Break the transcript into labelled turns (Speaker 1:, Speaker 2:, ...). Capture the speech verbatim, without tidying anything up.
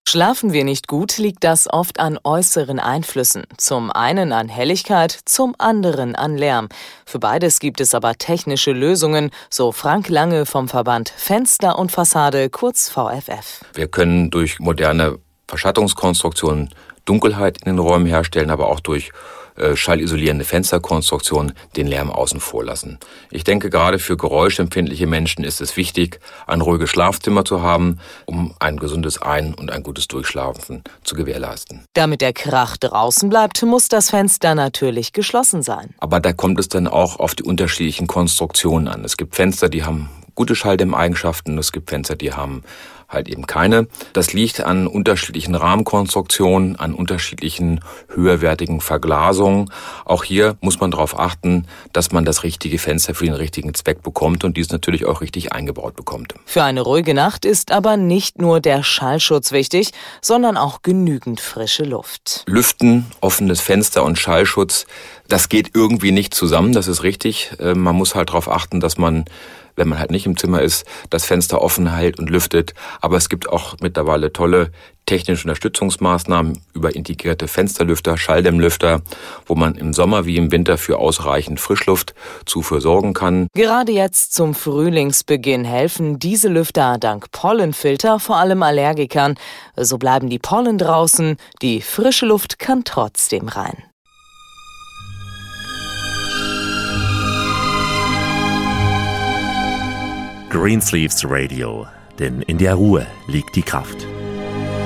Speaker 1: Schlafen wir nicht gut, liegt das oft an äußeren Einflüssen. Zum einen an Helligkeit, zum anderen an Lärm. Für beides gibt es aber technische Lösungen, so Frank Lange vom Verband Fenster und Fassade, kurz V F F.
Speaker 2: Wir können durch moderne Verschattungskonstruktionen Dunkelheit in den Räumen herstellen, aber auch durch äh, schallisolierende Fensterkonstruktionen den Lärm außen vor lassen. Ich denke, gerade für geräuschempfindliche Menschen ist es wichtig, ein ruhiges Schlafzimmer zu haben, um ein gesundes Ein- und ein gutes Durchschlafen zu gewährleisten.
Speaker 1: Damit der Krach draußen bleibt, muss das Fenster natürlich geschlossen sein.
Speaker 2: Aber da kommt es dann auch auf die unterschiedlichen Konstruktionen an. Es gibt Fenster, die haben gute Schalldämmeigenschaften, es gibt Fenster, die haben halt eben keine. Das liegt an unterschiedlichen Rahmenkonstruktionen, an unterschiedlichen höherwertigen Verglasungen. Auch hier muss man darauf achten, dass man das richtige Fenster für den richtigen Zweck bekommt und dies natürlich auch richtig eingebaut bekommt.
Speaker 1: Für eine ruhige Nacht ist aber nicht nur der Schallschutz wichtig, sondern auch genügend frische Luft.
Speaker 2: Lüften, offenes Fenster und Schallschutz, das geht irgendwie nicht zusammen, das ist richtig. Man muss halt darauf achten, dass man, wenn man halt nicht im Zimmer ist, das Fenster offen hält und lüftet. Aber es gibt auch mittlerweile tolle technische Unterstützungsmaßnahmen über integrierte Fensterlüfter, Schalldämmlüfter, wo man im Sommer wie im Winter für ausreichend Frischluftzufuhr sorgen kann.
Speaker 1: Gerade jetzt zum Frühlingsbeginn helfen diese Lüfter dank Pollenfilter vor allem Allergikern. So bleiben die Pollen draußen, die frische Luft kann trotzdem rein.
Speaker 3: Greensleeves Radio, denn in der Ruhe liegt die Kraft.